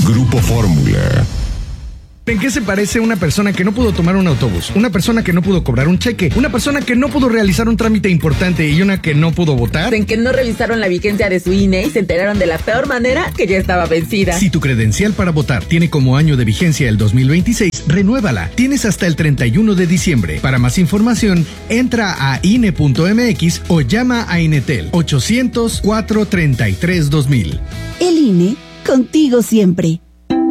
Grupo Fórmula. ¿En qué se parece una persona que no pudo tomar un autobús, una persona que no pudo cobrar un cheque, una persona que no pudo realizar un trámite importante y una que no pudo votar? En que no revisaron la vigencia de su INE y se enteraron de la peor manera que ya estaba vencida. Si tu credencial para votar tiene como año de vigencia el 2026, renuévala. Tienes hasta el 31 de diciembre. Para más información, entra a INE.mx o llama a Inetel 800-433-2000. El INE, contigo siempre.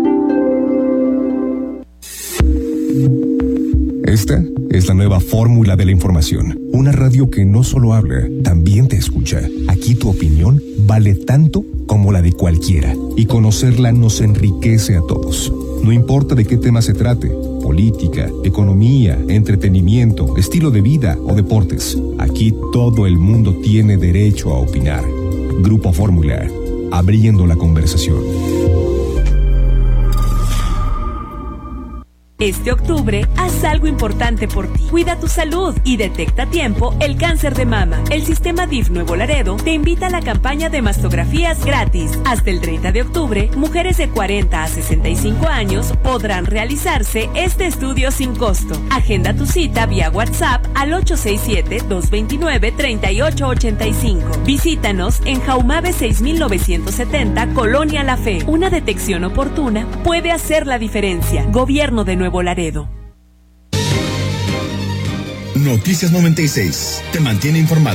Esta es la nueva fórmula de la información. Una radio que no solo habla, también te escucha. Aquí tu opinión vale tanto como la de cualquiera. Y conocerla nos enriquece a todos. No importa de qué tema se trate. Política, economía, entretenimiento, estilo de vida o deportes. Aquí todo el mundo tiene derecho a opinar. Grupo Fórmula. Abriendo la conversación. Este octubre, haz algo importante por ti. Cuida tu salud y detecta a tiempo el cáncer de mama. El Sistema DIF Nuevo Laredo te invita a la campaña de mastografías gratis. Hasta el 30 de octubre, mujeres de 40 a 65 años podrán realizarse este estudio sin costo. Agenda tu cita vía WhatsApp al 867-229-3885. Visítanos en Jaumabe 6970, Colonia La Fe. Una detección oportuna puede hacer la diferencia. Gobierno de Nuevo Laredo. Noticias 96. Te mantiene informado.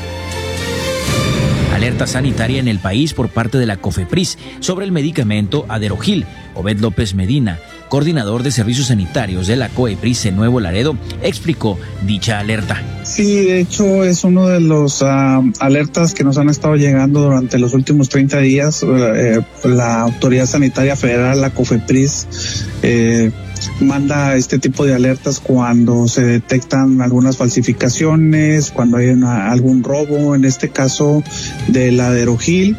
Alerta sanitaria en el país por parte de la COFEPRIS sobre el medicamento Aderogil. Obed López Medina, coordinador de servicios sanitarios de la COEPRIS en Nuevo Laredo, explicó dicha alerta. Sí, de hecho es uno de los alertas que nos han estado llegando durante los últimos 30 días. La Autoridad Sanitaria Federal, la COFEPRIS, manda este tipo de alertas cuando se detectan algunas falsificaciones, cuando hay algún robo, en este caso del Aderogil.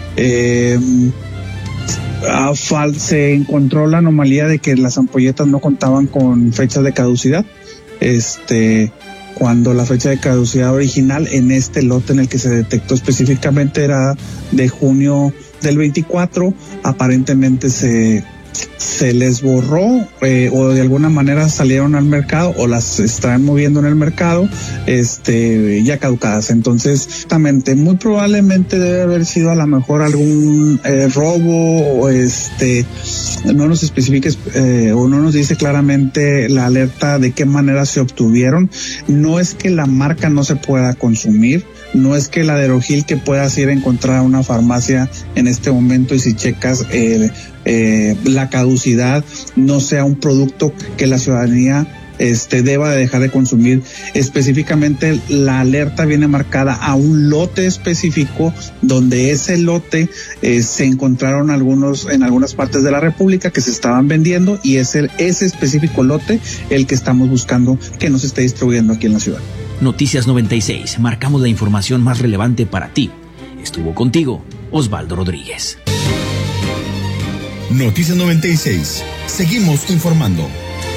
Se encontró la anomalía de que las ampolletas no contaban con fechas de caducidad. Cuando la fecha de caducidad original en este lote en el que se detectó específicamente era de junio del 24, aparentemente se les borró o de alguna manera salieron al mercado o las están moviendo en el mercado ya caducadas. Entonces, justamente, muy probablemente debe haber sido a lo mejor algún robo o no nos especifica o no nos dice claramente la alerta de qué manera se obtuvieron. No es que la marca no se pueda consumir, no es que el Aderogil que puedas ir a encontrar a una farmacia en este momento y si checas la caducidad no sea un producto que la ciudadanía deba de dejar de consumir. Específicamente la alerta viene marcada a un lote específico donde ese lote se encontraron en algunas partes de la República que se estaban vendiendo y es ese específico lote el que estamos buscando que nos esté distribuyendo aquí en la ciudad. Noticias 96, marcamos la información más relevante para ti. Estuvo contigo Osvaldo Rodríguez. Noticias 96. Seguimos informando.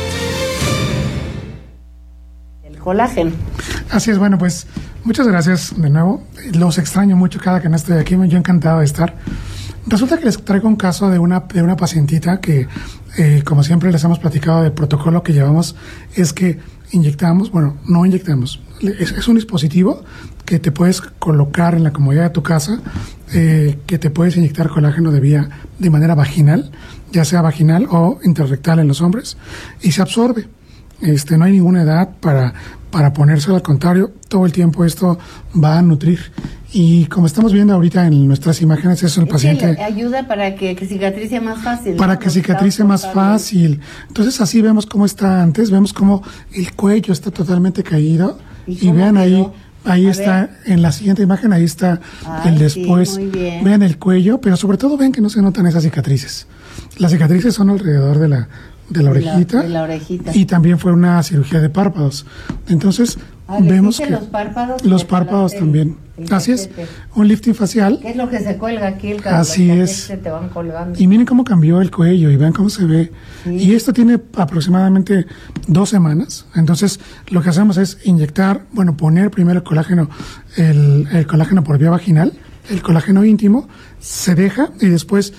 El colágeno. Así es, bueno, pues muchas gracias de nuevo. Los extraño mucho cada que no estoy aquí, yo encantado de estar. Resulta que les traigo un caso de una pacientita que, como siempre les hemos platicado del protocolo que llevamos, es que no inyectamos. Es un dispositivo que te puedes colocar en la comodidad de tu casa, que te puedes inyectar colágeno de manera vaginal, ya sea vaginal o intrarrectal en los hombres, y se absorbe. No hay ninguna edad para ponérselo, al contrario, todo el tiempo esto va a nutrir. Y como estamos viendo ahorita en nuestras imágenes, eso el paciente... Que ayuda para que cicatrice más fácil. Para que cicatrice más fácil. Entonces así vemos cómo está antes, vemos cómo el cuello está totalmente caído. Y vean ahí está, en la siguiente imagen, ahí está el después. Sí, muy bien. Vean el cuello, pero sobre todo ven que no se notan esas cicatrices. Las cicatrices son alrededor de la orejita. De la orejita. Y también fue una cirugía de párpados. Entonces, vemos que los párpados también. Así es, un lifting facial. ¿Qué es lo que se cuelga aquí? Así es. Se te van colgando. Y miren cómo cambió el cuello y vean cómo se ve. Sí. Y esto tiene aproximadamente 2 semanas. Entonces, lo que hacemos es poner primero el colágeno por vía vaginal, el colágeno íntimo, se deja y después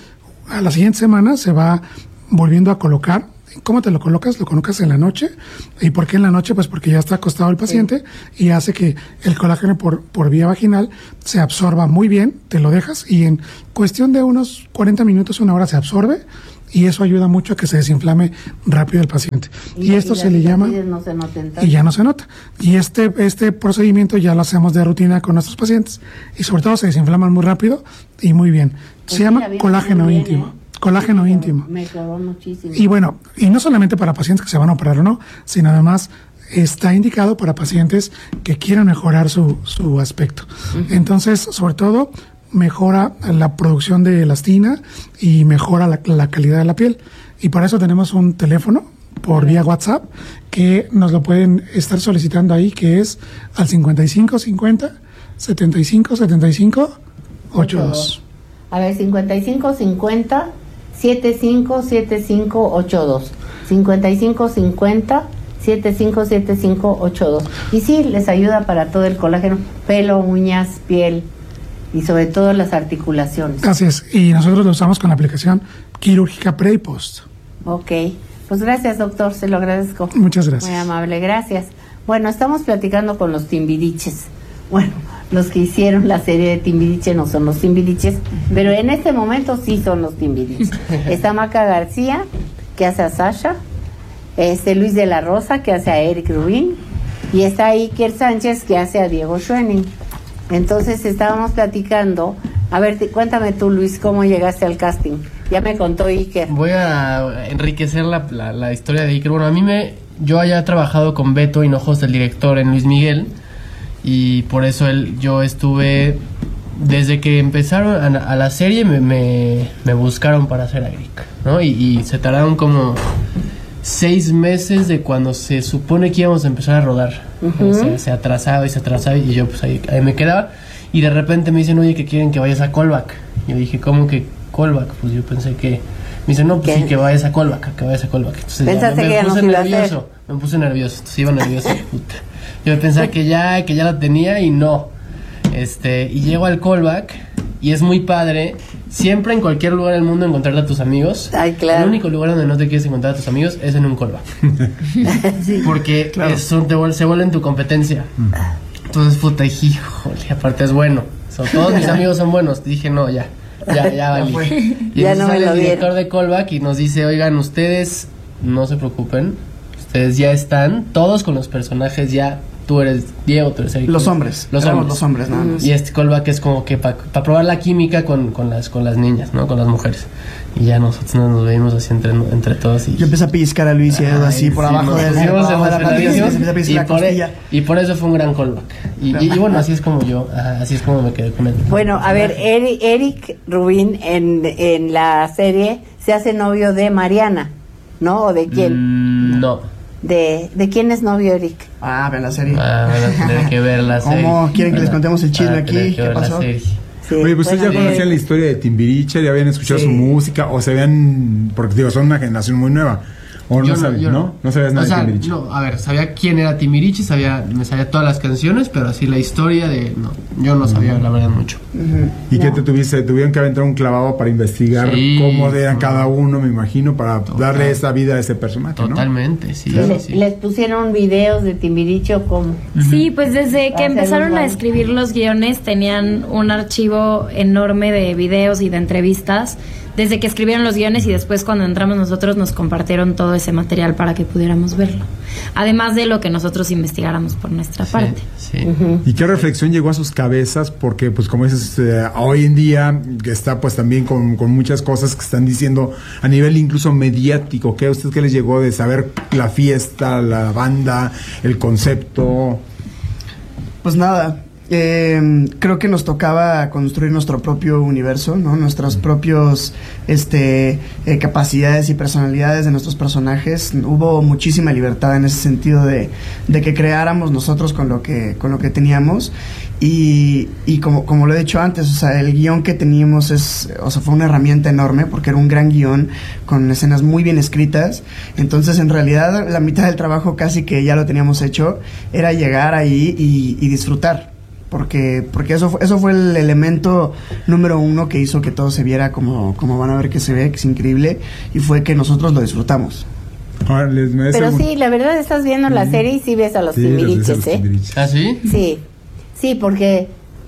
a la siguiente semana se va volviendo a colocar. ¿Cómo te lo colocas? Lo colocas en la noche. ¿Y por qué en la noche? Pues porque ya está acostado el paciente y hace que el colágeno por vía vaginal se absorba muy bien, te lo dejas y en cuestión de unos 40 minutos, una hora se absorbe y eso ayuda mucho a que se desinflame rápido el paciente. Y esto se le llama... No se noten tanto. Y ya no se nota. Y este procedimiento ya lo hacemos de rutina con nuestros pacientes y sobre todo se desinflaman muy rápido y muy bien. Se llama colágeno íntimo. Colágeno íntimo. Mejoró muchísimo. Y bueno, y no solamente para pacientes que se van a operar o no, sino además está indicado para pacientes que quieran mejorar su aspecto. Entonces, sobre todo, mejora la producción de elastina y mejora la calidad de la piel. Y para eso tenemos un teléfono por vía WhatsApp que nos lo pueden estar solicitando ahí, que es al 5550 75 75 82. A ver, 5550 757582. 5550 757582. Y sí, les ayuda para todo el colágeno, pelo, uñas, piel y sobre todo las articulaciones. Así es, y nosotros lo usamos con la aplicación quirúrgica pre y post. Ok, pues gracias, doctor, se lo agradezco. Muchas gracias. Muy amable, gracias. Bueno, estamos platicando con los Timbiriches. Bueno, los que hicieron la serie de Timbiriche no son los Timbiriches, pero en este momento sí son los Timbiriches. Está Maca García, que hace a Sasha, Luis de la Rosa, que hace a Eric Rubin, y está Iker Sánchez, que hace a Diego Schwenning. Entonces estábamos platicando. A ver, cuéntame tú, Luis, ¿cómo llegaste al casting? Ya me contó Iker. Voy a enriquecer la historia de Iker. Bueno, yo haya trabajado con Beto Hinojos, el director, en Luis Miguel, y por eso yo estuve, desde que empezaron a la serie me buscaron para hacer a Eric, ¿no? Y se tardaron como 6 meses de cuando se supone que íbamos a empezar a rodar. Se atrasaba y yo pues ahí me quedaba, y de repente me dicen, oye, que quieren que vayas a callback. Yo dije, ¿cómo que callback? Pues yo pensé que... Me dicen, no, pues sí, que vayas a callback. Entonces pensaste que ya no se iba a hacer. Me puse nervioso, entonces iba nervioso. Puta. Yo pensaba que ya lo tenía y no. Y llego al callback y es muy padre. Siempre en cualquier lugar del mundo encontrarte a tus amigos. Ay, claro. El único lugar donde no te quieres encontrar a tus amigos es en un callback. Sí. Porque claro, se vuelven tu competencia. Entonces, puta, híjole, aparte es bueno. Todos mis amigos son buenos. Dije, no, ya valí. Y ya no sale el director de callback y nos dice, oigan, ustedes no se preocupen, ustedes ya están todos con los personajes, ya tú eres Diego, tú eres Eric. Los hombres nada más. Y este callback es como que para probar la química con las niñas, ¿no? Con las mujeres. Y ya nosotros nos veíamos así entre todos. Y yo empecé a pellizcar a Luis y a Edu así por abajo de la pantalla. Y por eso fue un gran callback. Y bueno, así es como me quedé con él. Bueno, a ver, Eric Rubin en la serie se hace novio de Mariana, ¿no? ¿O de quién? No. ¿De quién es novio Eric? Ven la serie. Van a tener que ver la serie. ¿Cómo quieren que les contemos el chisme aquí? ¿Qué pasó? Sí, oye, pues ustedes ya conocían la historia de Timbiriche, ya habían escuchado su música, o se habían, porque digo, son una generación muy nueva. O no sabes, ¿no? No sabías nada de Timbiriche. No, a ver, sabía quién era Timbiriche, me sabía todas las canciones, pero así la historia yo no sabía la verdad mucho. ¿Y qué tuvieron que aventar un clavado para investigar cómo eran cada uno, me imagino, para darle esa vida a ese personaje, Totalmente, ¿no? sí. ¿Les pusieron videos de Timbiriche o cómo? Sí, pues desde que empezaron a escribir los guiones tenían un archivo enorme de videos y de entrevistas. Desde que escribieron los guiones y después cuando entramos nosotros nos compartieron todo ese material para que pudiéramos verlo. Además de lo que nosotros investigáramos por nuestra parte. Sí. ¿Y qué reflexión llegó a sus cabezas? Porque, pues como dices, hoy en día que está pues también con muchas cosas que están diciendo a nivel incluso mediático. ¿A usted qué les llegó de saber la fiesta, la banda, el concepto? Pues nada. Creo que nos tocaba construir nuestro propio universo, ¿no? Nuestros propios capacidades y personalidades de nuestros personajes. Hubo muchísima libertad en ese sentido de que creáramos nosotros con lo que teníamos. Y como lo he dicho antes, o sea, el guión que teníamos fue una herramienta enorme porque era un gran guión con escenas muy bien escritas. Entonces, en realidad, la mitad del trabajo casi que ya lo teníamos hecho, era llegar ahí y disfrutar. porque eso fue el elemento número 1 que hizo que todo se viera como van a ver que se ve, que es increíble, y fue que nosotros lo disfrutamos. Pero sí, la verdad estás viendo la serie y sí ves a los Timbiriches, ¿eh? ¿Ah, sí? Sí, porque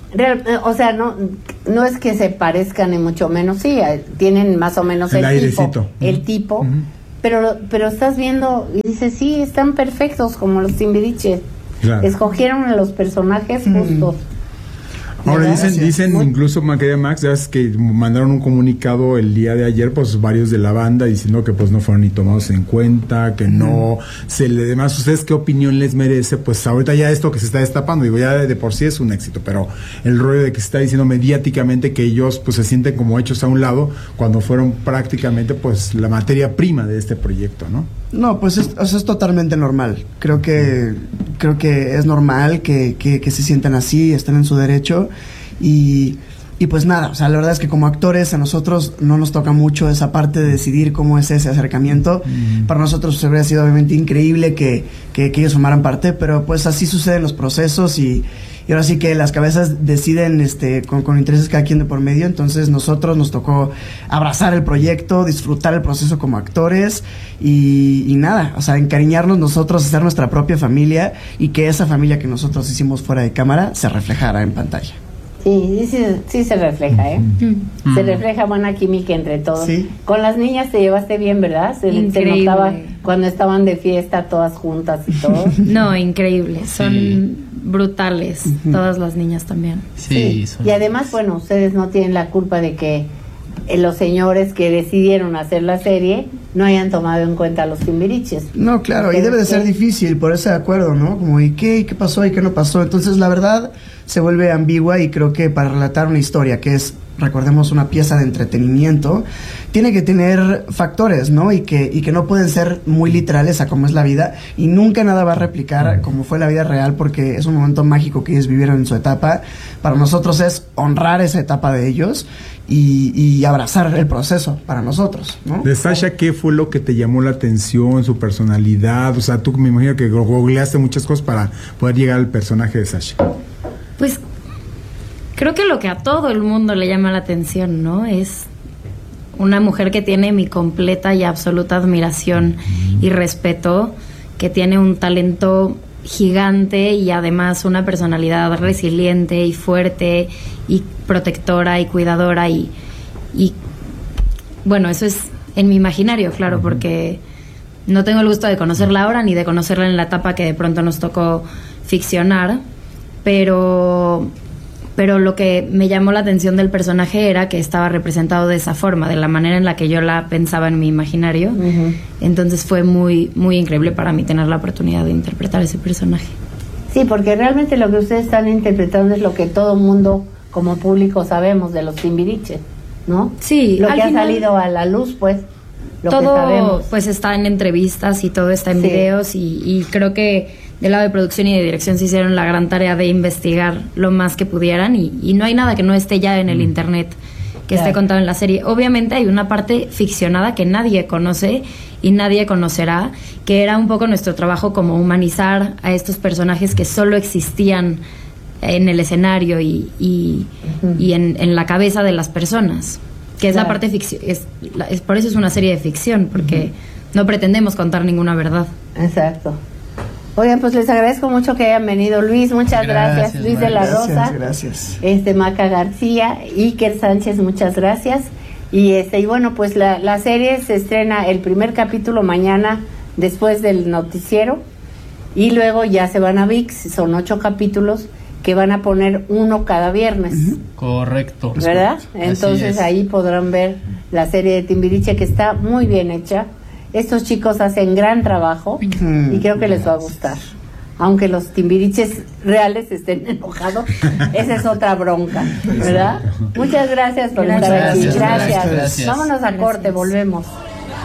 o sea, no es que se parezcan ni mucho menos, sí, tienen más o menos el tipo, pero estás viendo y dices, sí, están perfectos como los Timbiriches. Claro. Escogieron a los personajes justos. Ahora dicen incluso, querida Max, ya ves que mandaron un comunicado el día de ayer, pues varios de la banda diciendo que pues no fueron ni tomados en cuenta, que no se le demás. ¿Ustedes qué opinión les merece? Pues ahorita ya esto que se está destapando, digo, ya de por sí es un éxito, pero el rollo de que se está diciendo mediáticamente que ellos pues se sienten como hechos a un lado cuando fueron prácticamente pues la materia prima de este proyecto, ¿no? No, pues es totalmente normal. Creo que es normal que se sientan así, están en su derecho y pues nada, o sea, la verdad es que como actores a nosotros no nos toca mucho esa parte de decidir cómo es ese acercamiento. Para nosotros pues, habría sido obviamente increíble que ellos formaran parte, pero pues así suceden los procesos y ahora sí que las cabezas deciden con intereses cada quien de por medio. Entonces nosotros nos tocó abrazar el proyecto, disfrutar el proceso como actores y nada, o sea, encariñarnos nosotros, hacer nuestra propia familia y que esa familia que nosotros hicimos fuera de cámara se reflejara en pantalla. Sí se refleja, se refleja buena química entre todos. ¿Sí? Con las niñas te llevaste bien, ¿verdad? Se notaba cuando estaban de fiesta todas juntas y todo. No, increíble, son brutales, todas las niñas también. Sí. Y además, bueno, ustedes no tienen la culpa de que los señores que decidieron hacer la serie no hayan tomado en cuenta a los Timbiriches. No, claro, y debe de ser difícil por ese acuerdo, ¿no? Como, ¿y qué pasó y qué no pasó? Entonces, la verdad se vuelve ambigua y creo que para relatar una historia que es, recordemos, una pieza de entretenimiento, tiene que tener factores, ¿no? Y que no pueden ser muy literales a cómo es la vida y nunca nada va a replicar como fue la vida real porque es un momento mágico que ellos vivieron en su etapa. Para nosotros es honrar esa etapa de ellos y abrazar el proceso para nosotros, ¿no? De Sasha, ¿qué fue lo que te llamó la atención, su personalidad? O sea, tú me imagino que googleaste muchas cosas para poder llegar al personaje de Sasha. Pues creo que lo que a todo el mundo le llama la atención, ¿no? Es una mujer que tiene mi completa y absoluta admiración y respeto, que tiene un talento gigante y además una personalidad resiliente y fuerte y protectora y cuidadora y bueno, eso es en mi imaginario, claro, porque no tengo el gusto de conocerla ahora ni de conocerla en la etapa que de pronto nos tocó ficcionar, pero lo que me llamó la atención del personaje era que estaba representado de esa forma, de la manera en la que yo la pensaba en mi imaginario. Entonces fue muy, muy increíble para mí tener la oportunidad de interpretar ese personaje. Sí, porque realmente lo que ustedes están interpretando es lo que todo mundo como público sabemos de los Timbiriches, ¿no? Sí. Lo que ha salido a la luz, pues, lo todo, que sabemos. Pues está en entrevistas y todo está en videos y creo que del lado de producción y de dirección se hicieron la gran tarea de investigar lo más que pudieran y no hay nada que no esté ya en el internet que esté contado en la serie. Obviamente hay una parte ficcionada que nadie conoce y nadie conocerá, que era un poco nuestro trabajo como humanizar a estos personajes que solo existían en el escenario y en la cabeza de las personas, que es la parte ficción, es por eso es una serie de ficción, porque no pretendemos contar ninguna verdad. Exacto. Oigan, pues les agradezco mucho que hayan venido. Luis, muchas gracias. Luis de la Rosa. Gracias. Maca García, Iker Sánchez, muchas gracias. Y bueno, pues la serie se estrena el primer capítulo mañana después del noticiero y luego ya se van a ViX, son 8 capítulos que van a poner uno cada viernes. Correcto. ¿Verdad? Entonces ahí podrán ver la serie de Timbiriche, que está muy bien hecha. Estos chicos hacen gran trabajo y creo que les va a gustar. Aunque los Timbiriches reales estén enojados, esa es otra bronca, ¿verdad? Muchas gracias por estar aquí. Gracias. Vámonos a corte, volvemos.